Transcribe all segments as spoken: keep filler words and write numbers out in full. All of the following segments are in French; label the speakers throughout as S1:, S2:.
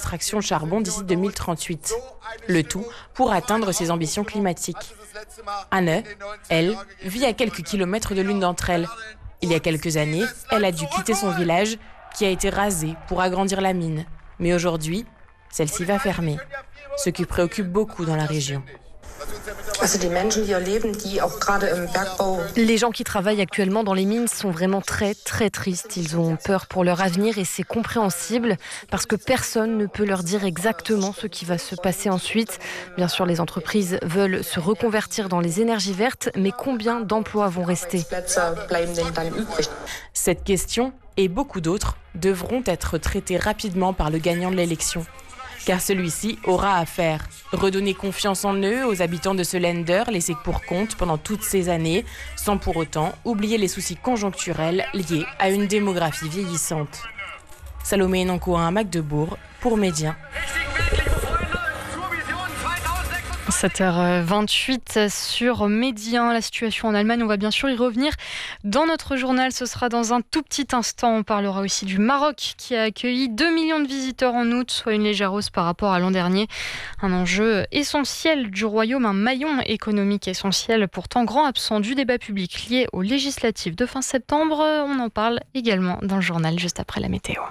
S1: d'extraction de charbon d'ici deux mille trente-huit. Le tout pour atteindre ses ambitions climatiques. Anne, elle, vit à quelques kilomètres de l'une d'entre elles. Il y a quelques années, elle a dû quitter son village qui a été rasé pour agrandir la mine. Mais aujourd'hui, celle-ci va fermer, ce qui préoccupe beaucoup dans la région.
S2: Les gens qui travaillent actuellement dans les mines sont vraiment très très tristes. Ils ont peur pour leur avenir et c'est compréhensible parce que personne ne peut leur dire exactement ce qui va se passer ensuite. Bien sûr, les entreprises veulent se reconvertir dans les énergies vertes, mais combien d'emplois vont rester ?
S1: Cette question et beaucoup d'autres devront être traitées rapidement par le gagnant de l'élection. Car celui-ci aura à faire redonner confiance en eux aux habitants de ce Länder laissés pour compte pendant toutes ces années, sans pour autant oublier les soucis conjoncturels liés à une démographie vieillissante. Salomé Nankoa à Magdebourg pour Média.
S2: sept heures vingt-huit sur Média, la situation en Allemagne, on va bien sûr y revenir dans notre journal, ce sera dans un tout petit instant. On parlera aussi du Maroc qui a accueilli deux millions de visiteurs en août, soit une légère hausse par rapport à l'an dernier. Un enjeu essentiel du royaume, un maillon économique essentiel, pourtant grand absent du débat public lié aux législatives de fin septembre. On en parle également dans le journal juste après la météo.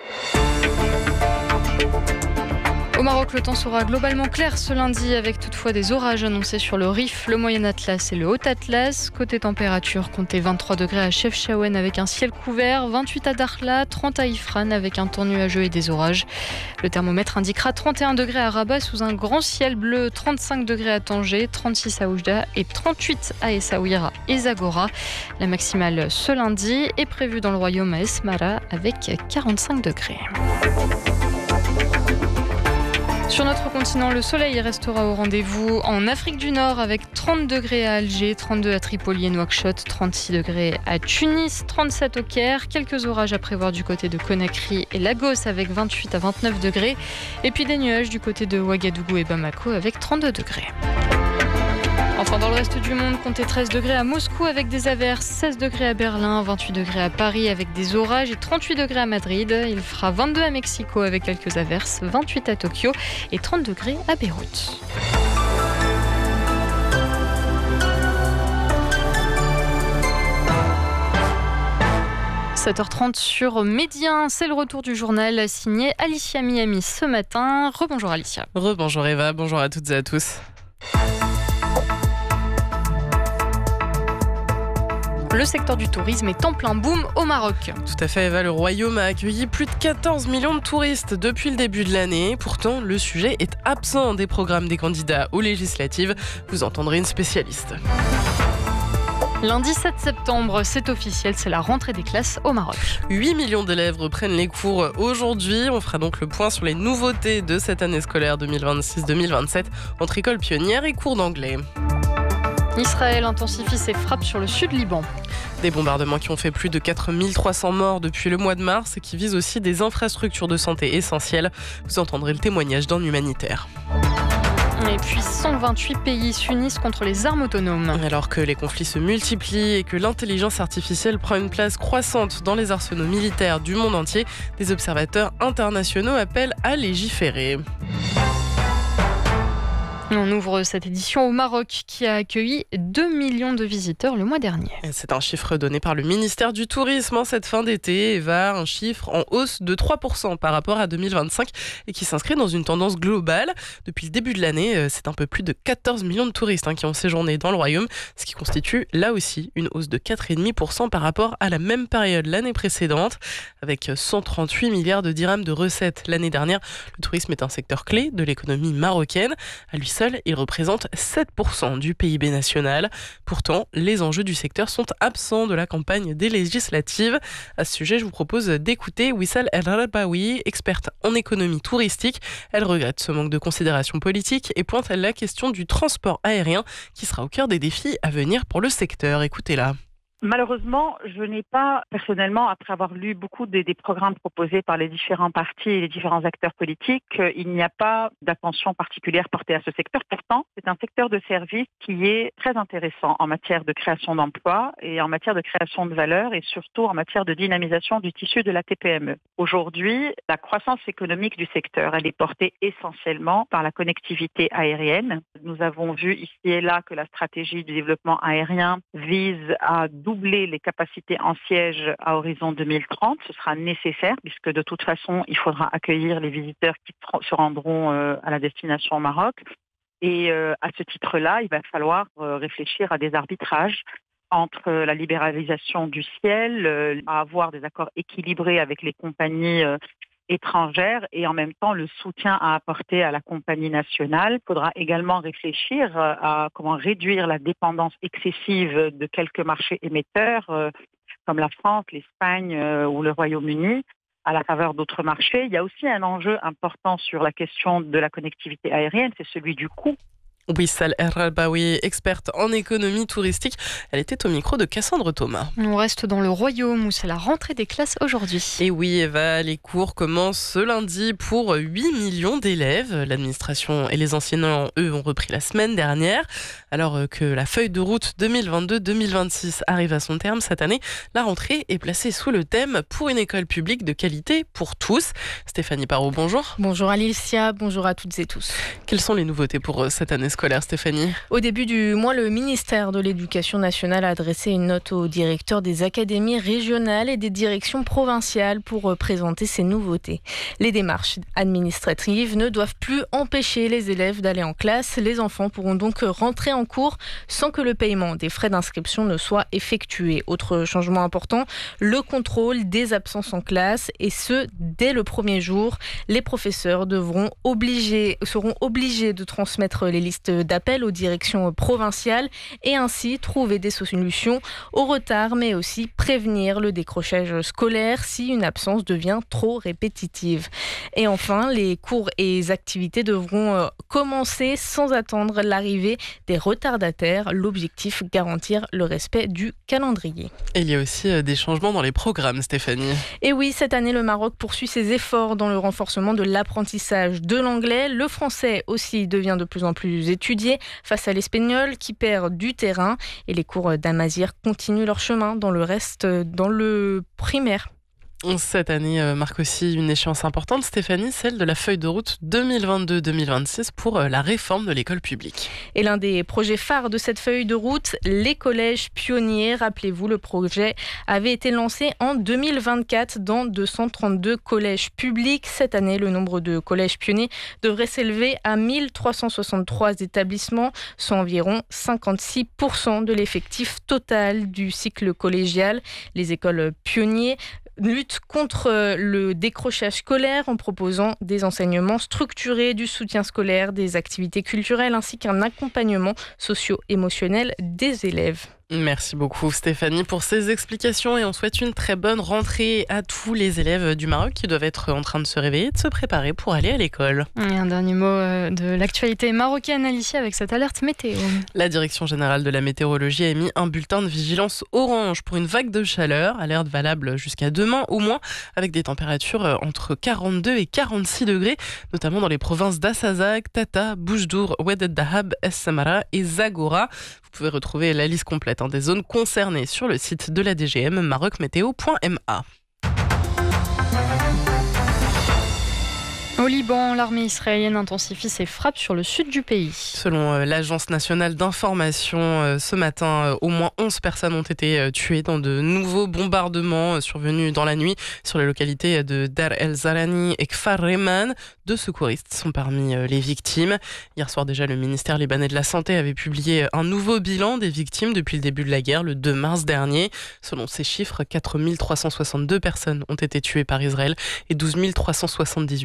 S2: Au Maroc, le temps sera globalement clair ce lundi avec toutefois des orages annoncés sur le Rif, le Moyen Atlas et le Haut Atlas. Côté température, comptez vingt-trois degrés à Chefchaouen avec un ciel couvert, vingt-huit à Dakhla, trente à Ifrane avec un temps nuageux et des orages. Le thermomètre indiquera trente et un degrés à Rabat sous un grand ciel bleu, trente-cinq degrés à Tanger, trente-six à Oujda et trente-huit à Essaouira et Zagora. La maximale ce lundi est prévue dans le royaume à Esmara avec quarante-cinq degrés. Sur notre continent, le soleil restera au rendez-vous en Afrique du Nord avec trente degrés à Alger, trente-deux à Tripoli et Nouakchott, trente-six degrés à Tunis, trente-sept au Caire. Quelques orages à prévoir du côté de Conakry et Lagos avec vingt-huit à vingt-neuf degrés. Et puis des nuages du côté de Ouagadougou et Bamako avec trente-deux degrés. Enfin, dans le reste du monde, comptez treize degrés à Moscou avec des averses, seize degrés à Berlin, vingt-huit degrés à Paris avec des orages et trente-huit degrés à Madrid. Il fera vingt-deux à Mexico avec quelques averses, vingt-huit à Tokyo et trente degrés à Beyrouth. sept heures trente sur Média, c'est le retour du journal signé Alicia Miami ce matin. Rebonjour Alicia.
S3: Rebonjour Eva, bonjour à toutes et à tous.
S2: Le secteur du tourisme est en plein boom au Maroc.
S3: Tout à fait Eva, le royaume a accueilli plus de quatorze millions de touristes depuis le début de l'année. Pourtant, le sujet est absent des programmes des candidats aux législatives. Vous entendrez une spécialiste.
S2: Lundi sept septembre, c'est officiel, c'est la rentrée des classes au Maroc.
S3: huit millions d'élèves reprennent les cours aujourd'hui. On fera donc le point sur les nouveautés de cette année scolaire deux mille vingt-six deux mille vingt-sept entre écoles pionnières et cours d'anglais.
S2: Israël intensifie ses frappes sur le sud Liban.
S3: Des bombardements qui ont fait plus de quatre mille trois cents morts depuis le mois de mars et qui visent aussi des infrastructures de santé essentielles. Vous entendrez le témoignage d'un humanitaire.
S2: Et puis cent vingt-huit pays s'unissent contre les armes autonomes.
S3: Alors que les conflits se multiplient et que l'intelligence artificielle prend une place croissante dans les arsenaux militaires du monde entier, des observateurs internationaux appellent à légiférer.
S2: On ouvre cette édition au Maroc qui a accueilli deux millions de visiteurs le mois dernier.
S3: C'est un chiffre donné par le ministère du Tourisme en cette fin d'été. Eva, un chiffre en hausse de trois pour cent par rapport à deux mille vingt-cinq et qui s'inscrit dans une tendance globale. Depuis le début de l'année, c'est un peu plus de quatorze millions de touristes hein, qui ont séjourné dans le royaume, ce qui constitue là aussi une hausse de quatre virgule cinq pour cent par rapport à la même période l'année précédente. Avec cent trente-huit milliards de dirhams de recettes l'année dernière, le tourisme est un secteur clé de l'économie marocaine. À lui seul, il représente sept pour cent du P I B national. Pourtant, les enjeux du secteur sont absents de la campagne des législatives. À ce sujet, je vous propose d'écouter Wissal El Rabaoui, experte en économie touristique. Elle regrette ce manque de considération politique et pointe la question du transport aérien qui sera au cœur des défis à venir pour le secteur. Écoutez-la.
S4: Malheureusement, je n'ai pas personnellement, après avoir lu beaucoup des, des programmes proposés par les différents partis et les différents acteurs politiques, euh, il n'y a pas d'attention particulière portée à ce secteur. Pourtant, c'est un secteur de service qui est très intéressant en matière de création d'emplois et en matière de création de valeur et surtout en matière de dynamisation du tissu de la T P M E. Aujourd'hui, la croissance économique du secteur, elle est portée essentiellement par la connectivité aérienne. Nous avons vu ici et là que la stratégie du développement aérien vise à doubler les capacités en siège à horizon deux mille trente. Ce sera nécessaire puisque de toute façon, il faudra accueillir les visiteurs qui se rendront euh, à la destination au Maroc. Et euh, à ce titre-là, il va falloir euh, réfléchir à des arbitrages entre euh, la libéralisation du ciel, euh, à avoir des accords équilibrés avec les compagnies euh, étrangères et en même temps le soutien à apporter à la compagnie nationale. Il faudra également réfléchir à comment réduire la dépendance excessive de quelques marchés émetteurs euh, comme la France, l'Espagne euh, ou le Royaume-Uni à la faveur d'autres marchés. Il y a aussi un enjeu important sur la question de la connectivité aérienne, c'est celui du coût.
S3: Wissal El-Rabaoui, experte en économie touristique. Elle était au micro de Cassandre Thomas.
S2: On reste dans le Royaume où c'est la rentrée des classes aujourd'hui.
S3: Et oui, Eva, les cours commencent ce lundi pour huit millions d'élèves. L'administration et les enseignants, eux, ont repris la semaine dernière. Alors que la feuille de route deux mille vingt-deux deux mille vingt-six arrive à son terme cette année, la rentrée est placée sous le thème « Pour une école publique de qualité pour tous ». Stéphanie Parot, bonjour.
S5: Bonjour Alicia, bonjour à toutes et tous.
S3: Quelles sont les nouveautés pour cette année scolaire, Stéphanie?
S5: Au début du mois, le ministère de l'Éducation nationale a adressé une note aux directeurs des académies régionales et des directions provinciales pour présenter ces nouveautés. Les démarches administratives ne doivent plus empêcher les élèves d'aller en classe. Les enfants pourront donc rentrer en cours sans que le paiement des frais d'inscription ne soit effectué. Autre changement important, le contrôle des absences en classe et ce, dès le premier jour. Les professeurs devront obliger, seront obligés de transmettre les listes d'appel aux directions provinciales et ainsi trouver des solutions au retard, mais aussi prévenir le décrochage scolaire si une absence devient trop répétitive. Et enfin, les cours et activités devront commencer sans attendre l'arrivée des retardataires. L'objectif, garantir le respect du calendrier.
S3: Et il y a aussi des changements dans les programmes, Stéphanie.
S5: Et oui, cette année, le Maroc poursuit ses efforts dans le renforcement de l'apprentissage de l'anglais. Le français aussi devient de plus en plus étudié face à l'espagnol qui perd du terrain. Et les cours d'Amazigh continuent leur chemin dans le reste, dans le primaire.
S3: Cette année marque aussi une échéance importante, Stéphanie, celle de la feuille de route deux mille vingt-deux deux mille vingt-six pour la réforme de l'école publique.
S5: Et l'un des projets phares de cette feuille de route, les collèges pionniers. Rappelez-vous, le projet avait été lancé en deux mille vingt-quatre dans deux cent trente-deux collèges publics. Cette année, le nombre de collèges pionniers devrait s'élever à mille trois cent soixante-trois établissements, soit environ cinquante-six pour cent de l'effectif total du cycle collégial. Les écoles pionniers lutte contre le décrochage scolaire en proposant des enseignements structurés, du soutien scolaire, des activités culturelles ainsi qu'un accompagnement socio-émotionnel des élèves.
S3: Merci beaucoup Stéphanie pour ces explications et on souhaite une très bonne rentrée à tous les élèves du Maroc qui doivent être en train de se réveiller et de se préparer pour aller à l'école.
S2: Et un dernier mot de l'actualité marocaine, Alicia, avec cette alerte météo.
S3: La Direction générale de la météorologie a émis un bulletin de vigilance orange pour une vague de chaleur, alerte valable jusqu'à demain au moins, avec des températures entre quarante-deux et quarante-six degrés, notamment dans les provinces d'Assazag, Tata, Boujdour, Oued el-Dahab, Es-Samara et Zagora. Vous pouvez retrouver la liste complète des zones concernées sur le site de la D G M maroc météo point m a.
S2: Au Liban, l'armée israélienne intensifie ses frappes sur le sud du pays.
S3: Selon l'Agence nationale d'information, ce matin, au moins onze personnes ont été tuées dans de nouveaux bombardements survenus dans la nuit sur les localités de Dar el-Zarani et Kfar Reman. Deux secouristes sont parmi les victimes. Hier soir déjà, le ministère libanais de la Santé avait publié un nouveau bilan des victimes depuis le début de la guerre, le deux mars dernier. Selon ces chiffres, quatre mille trois cent soixante-deux personnes ont été tuées par Israël et douze mille trois cent soixante-dix-huit autres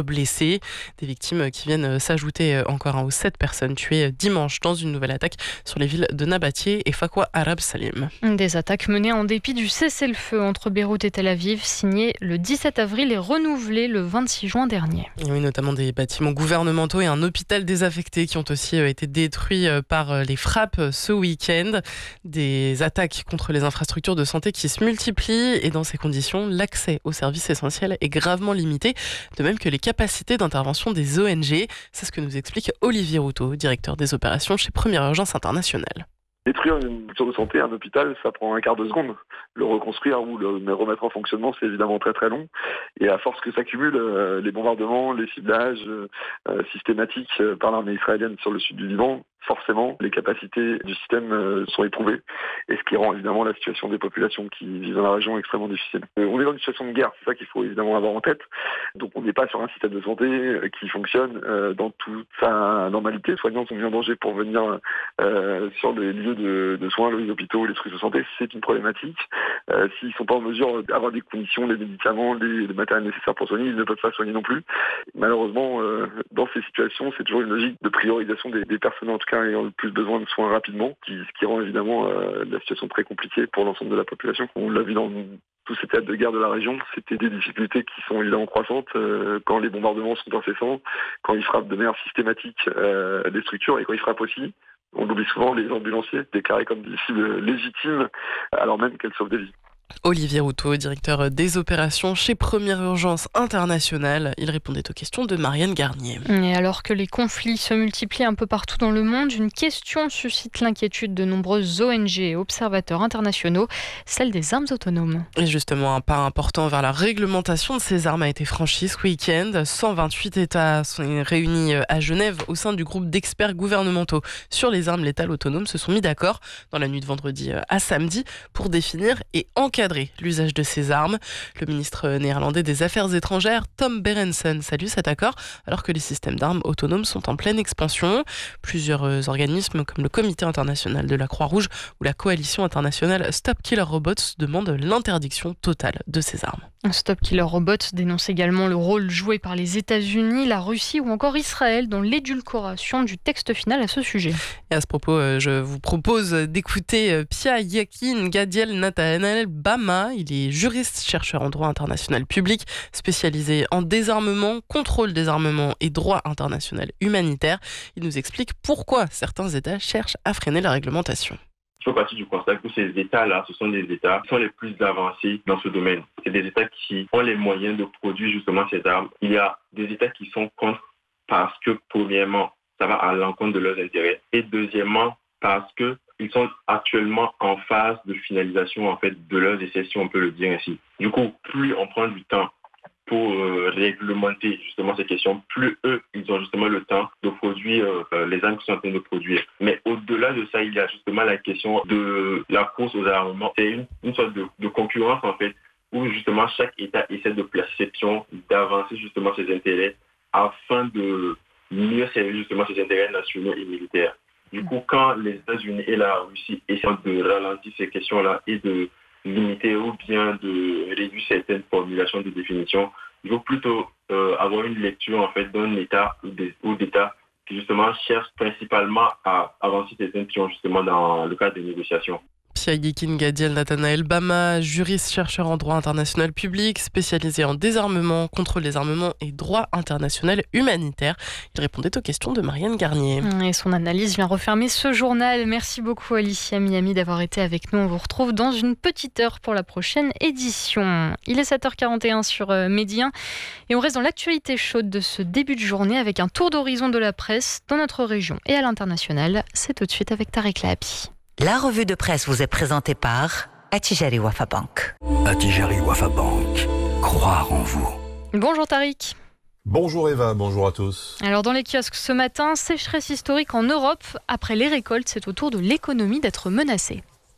S3: blessés. Des victimes qui viennent s'ajouter encore aux sept personnes tuées dimanche dans une nouvelle attaque sur les villes de Nabatieh et Fakwa Arab Salim.
S2: Des attaques menées en dépit du cessez-le-feu entre Beyrouth et Tel Aviv, signé le dix-sept avril et renouvelé le vingt-six juin dernier.
S3: Et oui, notamment des bâtiments gouvernementaux et un hôpital désaffecté qui ont aussi été détruits par les frappes ce week-end. Des attaques contre les infrastructures de santé qui se multiplient et dans ces conditions, l'accès aux services essentiels est gravement limité, de même que les capacités d'intervention des O N G. C'est ce que nous explique Olivier Routot, directeur des opérations chez Première Urgence Internationale.
S6: Détruire une structure de santé, un hôpital, ça prend un quart de seconde. Le reconstruire ou le remettre en fonctionnement, c'est évidemment très très long. Et à force que s'accumulent euh, les bombardements, les ciblages euh, systématiques euh, par l'armée israélienne sur le sud du Liban, forcément, les capacités du système euh, sont éprouvées. Et ce qui rend évidemment la situation des populations qui vivent dans la région extrêmement difficile. Euh, on est dans une situation de guerre, c'est ça qu'il faut évidemment avoir en tête. Donc on n'est pas sur un système de santé euh, qui fonctionne euh, dans toute sa normalité. Les soignants sont mis en danger pour venir euh, sur les lieux de, de soins, les hôpitaux, les trucs de santé, c'est une problématique. Euh, s'ils ne sont pas en mesure d'avoir des conditions, les médicaments, les, les matériels nécessaires pour soigner, ils ne peuvent pas soigner non plus. Malheureusement, euh, dans ces situations, c'est toujours une logique de priorisation des, des personnes en tout cas ayant le plus besoin de soins rapidement, qui, ce qui rend évidemment euh, la situation très compliquée pour l'ensemble de la population. On l'a vu dans tous ces théâtres de guerre de la région, c'était des difficultés qui sont évidemment croissantes euh, quand les bombardements sont incessants, quand ils frappent de manière systématique euh, des structures et quand ils frappent aussi. On oublie souvent les ambulanciers déclarés comme des cibles légitimes alors même qu'elles sauvent des vies.
S3: Olivier Routot, directeur des opérations chez Première Urgence Internationale. Il répondait aux questions de Marianne Garnier.
S2: Et alors que les conflits se multiplient un peu partout dans le monde, une question suscite l'inquiétude de nombreuses O N G et observateurs internationaux, celle des armes autonomes.
S3: Et justement, un pas important vers la réglementation de ces armes a été franchi ce week-end. cent vingt-huit États sont réunis à Genève au sein du groupe d'experts gouvernementaux sur les armes létales autonomes se sont mis d'accord dans la nuit de vendredi à samedi pour définir et encadrer l'usage de ces armes. Le ministre néerlandais des Affaires étrangères, Tom Berendsen, salue cet accord alors que les systèmes d'armes autonomes sont en pleine expansion. Plusieurs organismes comme le Comité international de la Croix-Rouge ou la Coalition internationale Stop Killer Robots demandent l'interdiction totale de ces armes.
S2: Stop Killer Robots dénonce également le rôle joué par les États-Unis, la Russie ou encore Israël dans l'édulcoration du texte final à ce sujet.
S3: Et à ce propos, je vous propose d'écouter Pia Yakin Gadiel Nathanael Bama. Il est juriste, chercheur en droit international public, spécialisé en désarmement, contrôle des armements et droit international humanitaire. Il nous explique pourquoi certains États cherchent à freiner la réglementation.
S7: Je fais partie du constat que ces États-là, ce sont des États qui sont les plus avancés dans ce domaine. C'est des États qui ont les moyens de produire justement ces armes. Il y a des États qui sont contre parce que, premièrement, ça va à l'encontre de leurs intérêts. Et deuxièmement, parce qu'ils sont actuellement en phase de finalisation en fait, de leurs essais, si on peut le dire ainsi. Du coup, plus on prend du temps pour euh, réglementer justement ces questions, plus eux, ils ont justement le temps de produire euh, les armes qu'ils sont en train de produire. Mais au-delà de ça, il y a justement la question de la course aux armements. C'est une, une sorte de, de concurrence en fait, où justement chaque État essaie de placer ses pions, d'avancer justement ses intérêts afin de mieux servir justement ses intérêts nationaux et militaires. Du coup, quand les États-Unis et la Russie essaient de ralentir ces questions-là et de limiter ou bien de réduire certaines formulations de définition, il faut plutôt euh, avoir une lecture en fait d'un État ou, des, ou d'États qui justement cherchent principalement à avancer certaines pions justement dans le cadre des négociations.
S3: Pia Yakin Gadiel Nathanael Bama, juriste chercheur en droit international public, spécialisé en désarmement, contrôle des armements et droit international humanitaire. Il répondait aux questions de Marianne Garnier.
S2: Et son analyse vient refermer ce journal. Merci beaucoup Alicia Miami d'avoir été avec nous. On vous retrouve dans une petite heure pour la prochaine édition. Il est sept heures quarante et un sur Midi un et on reste dans l'actualité chaude de ce début de journée avec un tour d'horizon de la presse dans notre région et à l'international. C'est tout de suite avec Tarek Lahabi.
S8: La revue de presse vous est présentée par Attijari Wafa Bank.
S9: Attijari Wafa Bank. Croire en vous.
S2: Bonjour Tariq.
S10: Bonjour Eva, bonjour à tous.
S2: Alors dans les kiosques ce matin, sécheresse historique en Europe. Après les récoltes, c'est au tour de l'économie d'être menacée.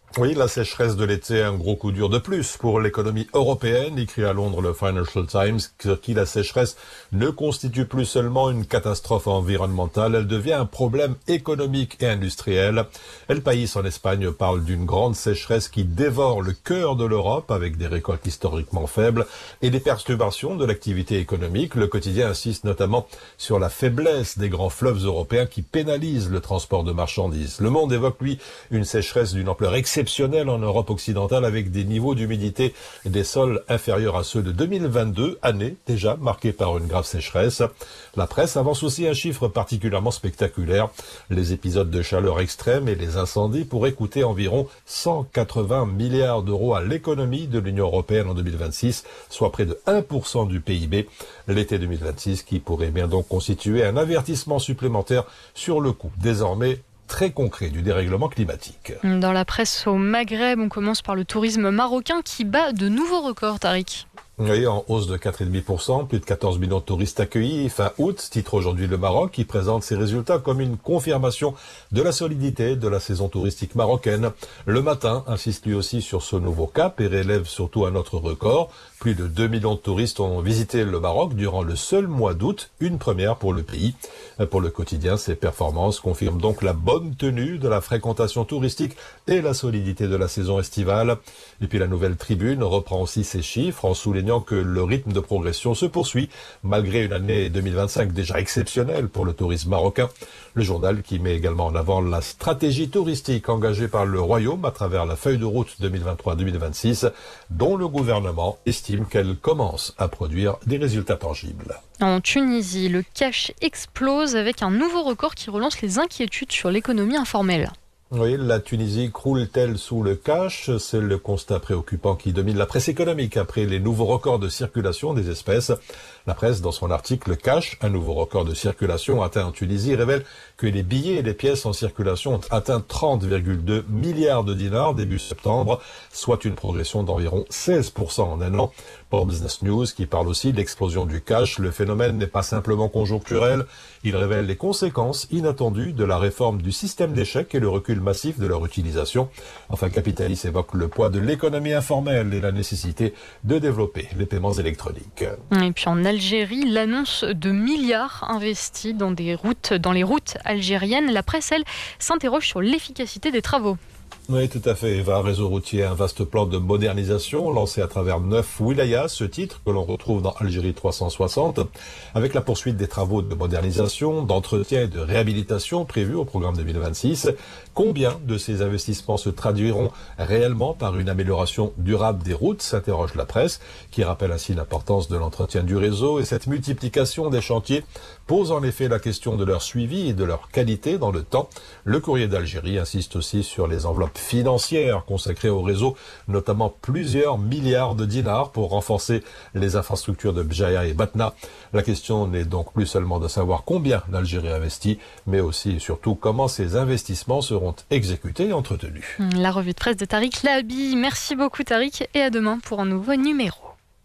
S10: Oui, la sécheresse de l'été, un gros coup dur de plus pour l'économie européenne, écrit à Londres le Financial Times, qui la sécheresse ne constitue plus seulement une catastrophe environnementale, elle devient un problème économique et industriel. El País en Espagne parle d'une grande sécheresse qui dévore le cœur de l'Europe avec des récoltes historiquement faibles et des perturbations de l'activité économique. Le quotidien insiste notamment sur la faiblesse des grands fleuves européens qui pénalisent le transport de marchandises. Le Monde évoque, lui, une sécheresse d'une ampleur exceptionnelle en Europe occidentale avec des niveaux d'humidité des sols inférieurs à ceux de deux mille vingt-deux, année déjà marquée par une grave sécheresse. La presse avance aussi un chiffre particulièrement spectaculaire. Les épisodes de chaleur extrême et les incendies pourraient coûter environ cent quatre-vingts milliards d'euros à l'économie de l'Union européenne en deux mille vingt-six, soit près de un pour cent du P I B. L'été deux mille vingt-six qui pourrait bien donc constituer un avertissement supplémentaire sur le coût désormais très concret du dérèglement climatique.
S2: Dans la presse au Maghreb, on commence par le tourisme marocain qui bat de nouveaux records, Tariq.
S10: Oui, en hausse de quatre virgule cinq pour cent, plus de quatorze millions de touristes accueillis fin août, titre aujourd'hui le Maroc, qui présente ses résultats comme une confirmation de la solidité de la saison touristique marocaine. Le Matin insiste lui aussi sur ce nouveau cap et relève surtout un autre record. Plus de deux millions de touristes ont visité le Maroc durant le seul mois d'août, une première pour le pays. Pour le quotidien, ces performances confirment donc la bonne tenue de la fréquentation touristique et la solidité de la saison estivale. Et puis la Nouvelle Tribune reprend aussi ces chiffres en soulignant que le rythme de progression se poursuit malgré une année deux mille vingt-cinq déjà exceptionnelle pour le tourisme marocain. Le journal qui met également en avant la stratégie touristique engagée par le Royaume à travers la feuille de route deux mille vingt-trois deux mille vingt-six, dont le gouvernement estime qu'elle commence à produire des résultats tangibles.
S2: En Tunisie, le cash explose avec un nouveau record qui relance les inquiétudes sur l'économie informelle.
S10: Oui, la Tunisie croule-t-elle sous le cash? C'est le constat préoccupant qui domine la presse économique après les nouveaux records de circulation des espèces. La presse, dans son article Cash, un nouveau record de circulation atteint en Tunisie, révèle que les billets et les pièces en circulation ont atteint trente virgule deux milliards de dinars début septembre, soit une progression d'environ seize pour cent en un an. Pour Business News, qui parle aussi de l'explosion du cash, le phénomène n'est pas simplement conjoncturel, il révèle les conséquences inattendues de la réforme du système des chèques et le recul massif de leur utilisation. Enfin, Capitalis évoque le poids de l'économie informelle et la nécessité de développer les paiements électroniques.
S2: Et puis en Algérie, l'annonce de milliards investis dans des routes, dans les routes algériennes. La presse, elle, s'interroge sur l'efficacité des travaux.
S10: Oui, tout à fait. Eva, réseau routier, un vaste plan de modernisation lancé à travers neuf wilayas, ce titre que l'on retrouve dans Algérie trois cent soixante, avec la poursuite des travaux de modernisation, d'entretien et de réhabilitation prévus au programme deux mille vingt-six. Combien de ces investissements se traduiront réellement par une amélioration durable des routes, s'interroge la presse, qui rappelle ainsi l'importance de l'entretien du réseau et cette multiplication des chantiers pose en effet la question de leur suivi et de leur qualité dans le temps. Le Courrier d'Algérie insiste aussi sur les enveloppes financières consacrées au réseau, notamment plusieurs milliards de dinars pour renforcer les infrastructures de Bjaya et Batna. La question n'est donc plus seulement de savoir combien l'Algérie investit, mais aussi et surtout comment ces investissements seront exécutés et entretenus.
S2: La revue de presse de Tariq Lahabi. Merci beaucoup Tariq et à demain pour un nouveau numéro.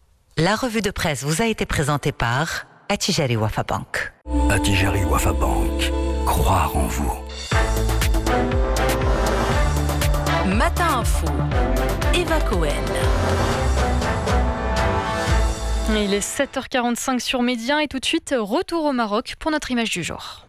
S8: La revue de presse vous a été présentée par Attijari Wafa Bank.
S9: Attijari Wafa Bank. Croire en vous.
S5: Matin Info. Eva Cohen.
S2: Il est sept heures quarante-cinq sur Média et tout de suite, retour au Maroc pour notre image du jour.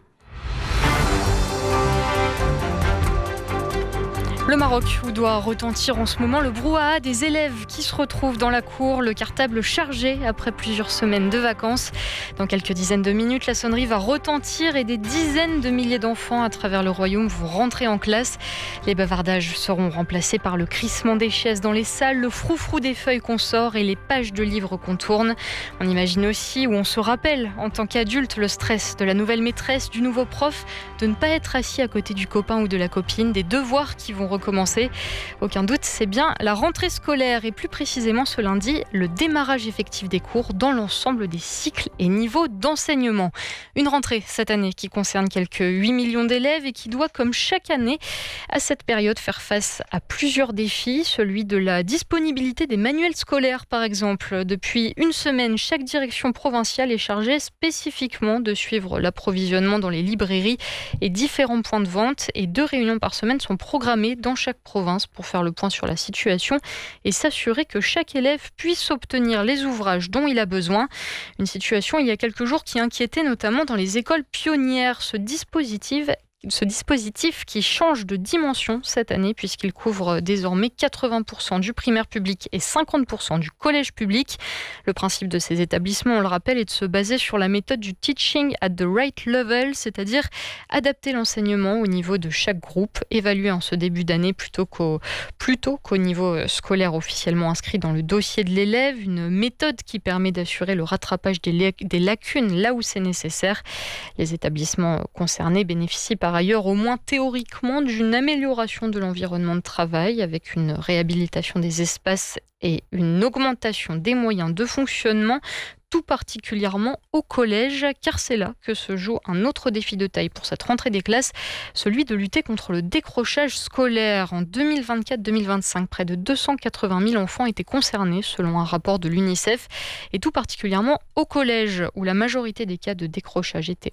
S2: Le Maroc, où doit retentir en ce moment le brouhaha des élèves qui se retrouvent dans la cour, le cartable chargé après plusieurs semaines de vacances. Dans quelques dizaines de minutes, la sonnerie va retentir et des dizaines de milliers d'enfants à travers le royaume vont rentrer en classe. Les bavardages seront remplacés par le crissement des chaises dans les salles, le froufrou des feuilles qu'on sort et les pages de livres qu'on tourne. On imagine aussi, ou on se rappelle, en tant qu'adulte, le stress de la nouvelle maîtresse, du nouveau prof, de ne pas être assis à côté du copain ou de la copine, des devoirs qui vont recommencer. Aucun doute, c'est bien la rentrée scolaire et plus précisément ce lundi, le démarrage effectif des cours dans l'ensemble des cycles et niveaux d'enseignement. Une rentrée cette année qui concerne quelques huit millions d'élèves et qui doit, comme chaque année, à cette période faire face à plusieurs défis, celui de la disponibilité des manuels scolaires par exemple. Depuis une semaine, chaque direction provinciale est chargée spécifiquement de suivre l'approvisionnement dans les librairies et différents points de vente et deux réunions par semaine sont programmées dans chaque province pour faire le point sur la situation et s'assurer que chaque élève puisse obtenir les ouvrages dont il a besoin. Une situation il y a quelques jours qui inquiétait notamment dans les écoles pionnières. Ce dispositif Ce dispositif qui change de dimension cette année puisqu'il couvre désormais quatre-vingts pour cent du primaire public et cinquante pour cent du collège public. Le principe de ces établissements, on le rappelle, est de se baser sur la méthode du teaching at the right level, c'est-à-dire adapter l'enseignement au niveau de chaque groupe, évalué en ce début d'année plutôt qu'au, plutôt qu'au niveau scolaire officiellement inscrit dans le dossier de l'élève. Une méthode qui permet d'assurer le rattrapage des, des lacunes là où c'est nécessaire. Les établissements concernés bénéficient par ailleurs au moins théoriquement d'une amélioration de l'environnement de travail avec une réhabilitation des espaces et une augmentation des moyens de fonctionnement, tout particulièrement au collège, car c'est là que se joue un autre défi de taille pour cette rentrée des classes, celui de lutter contre le décrochage scolaire. En deux mille vingt-quatre deux mille vingt-cinq, près de deux cent quatre-vingt mille enfants étaient concernés selon un rapport de l'UNICEF, et tout particulièrement au collège, où la majorité des cas de décrochage étaient